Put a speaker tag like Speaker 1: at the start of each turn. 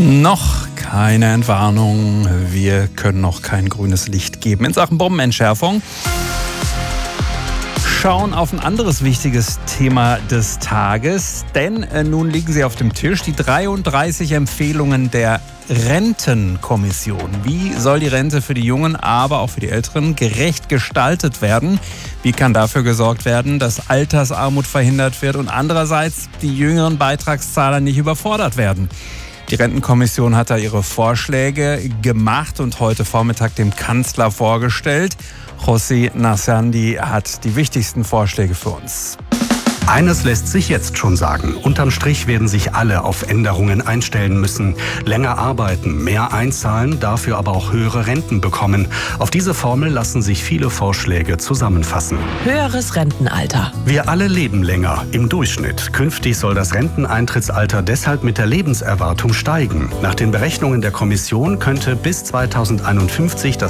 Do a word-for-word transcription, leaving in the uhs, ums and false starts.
Speaker 1: Noch keine Entwarnung. Wir können noch kein grünes Licht geben in Sachen Bombenentschärfung. Schauen auf ein anderes wichtiges Thema des Tages, denn äh, nun liegen sie auf dem Tisch, die dreiunddreißig Empfehlungen der Rentenkommission. Wie soll die Rente für die Jungen, aber auch für die Älteren gerecht gestaltet werden? Wie kann dafür gesorgt werden, dass Altersarmut verhindert wird und andererseits die jüngeren Beitragszahler nicht überfordert werden? Die Rentenkommission hat da ihre Vorschläge gemacht und heute Vormittag dem Kanzler vorgestellt. José Nassandi hat die wichtigsten Vorschläge für uns.
Speaker 2: Eines lässt sich jetzt schon sagen. Unterm Strich werden sich alle auf Änderungen einstellen müssen. Länger arbeiten, mehr einzahlen, dafür aber auch höhere Renten bekommen. Auf diese Formel lassen sich viele Vorschläge zusammenfassen.
Speaker 3: Höheres Rentenalter.
Speaker 2: Wir alle leben länger, im Durchschnitt. Künftig soll das Renteneintrittsalter deshalb mit der Lebenserwartung steigen. Nach den Berechnungen der Kommission könnte bis zweitausendeinundfünfzig das